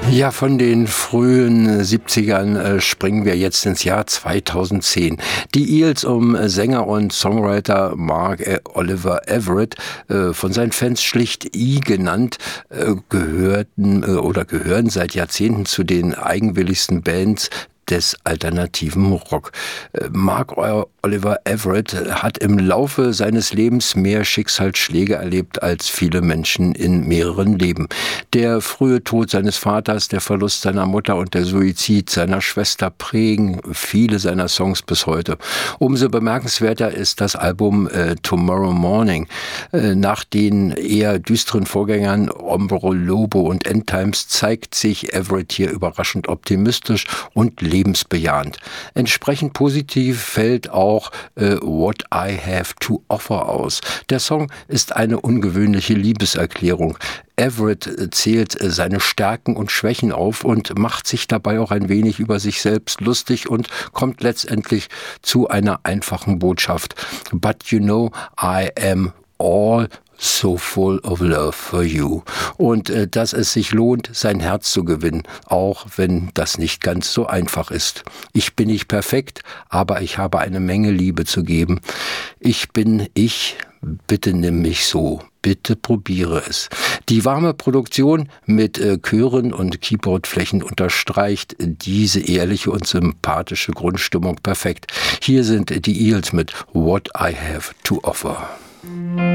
Ja, von den frühen 70ern springen wir jetzt ins Jahr 2010. Die Eels um Sänger und Songwriter Mark Oliver Everett, von seinen Fans schlicht E genannt, gehören seit Jahrzehnten zu den eigenwilligsten Bands des alternativen Rock. Mark Oliver Everett hat im Laufe seines Lebens mehr Schicksalsschläge erlebt als viele Menschen in mehreren Leben. Der frühe Tod seines Vaters, der Verlust seiner Mutter und der Suizid seiner Schwester prägen viele seiner Songs bis heute. Umso bemerkenswerter ist das Album Tomorrow Morning. Nach den eher düsteren Vorgängern Hombre Lobo und End Times zeigt sich Everett hier überraschend optimistisch und lebensbejahend. Entsprechend positiv fällt auch What I Have to Offer aus. Der Song ist eine ungewöhnliche Liebeserklärung. Everett zählt seine Stärken und Schwächen auf und macht sich dabei auch ein wenig über sich selbst lustig und kommt letztendlich zu einer einfachen Botschaft. But you know, I am all so full of love for you. Und dass es sich lohnt, sein Herz zu gewinnen, auch wenn das nicht ganz so einfach ist. Ich bin nicht perfekt, aber ich habe eine Menge Liebe zu geben. Ich bin ich, bitte nimm mich so. Bitte probiere es. Die warme Produktion mit Chören und Keyboardflächen unterstreicht diese ehrliche und sympathische Grundstimmung perfekt. Hier sind die Eels mit What I Have to Offer.